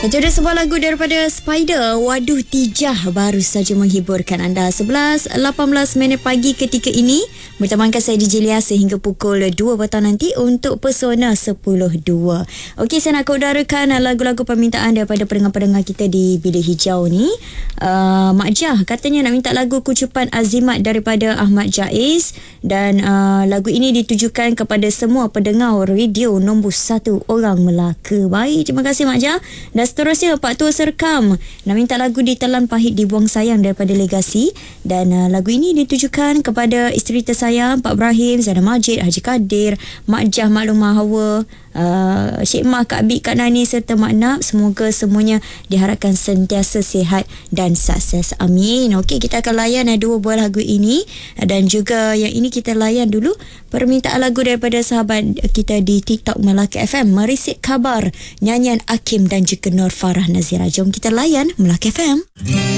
Itu ada sebuah lagu daripada Spider, Waduh Tijah, baru saja menghiburkan anda 11.18 pagi ketika ini. Bertemankan saya DJ Lia sehingga pukul 2 petang nanti untuk Pesona 10.2. Okey, saya nak keudarakan lagu-lagu permintaan daripada pendengar-pendengar kita di Bilik Hijau ni. Mak Jah katanya nak minta lagu Kucupan Azimat daripada Ahmad Jaiz. Dan lagu ini ditujukan kepada semua pendengar radio nombor 1 orang Melaka. Baik, terima kasih Mak Jah. Dan seterusnya Pak Tua Serkam nak minta lagu Ditelan Pahit Dibuang Sayang daripada Legasi. Dan lagu ini ditujukan kepada isteri tersayang Pak Ibrahim, Zainal Majid, Haji Kadir, Mak Jah, Mak Lumah Hawa, Cik Mah, Kak Bik, Kak Nani serta Mak Nap. Semoga semuanya diharapkan sentiasa sihat dan sukses. Amin. Okey, kita akan layan dua buah lagu ini. Dan juga yang ini kita layan dulu permintaan lagu daripada sahabat kita di TikTok Melaka FM, Merisik Kabar, nyanyian Hakim dan juga Nur Farah Nazira. Jom kita layan Melaka FM.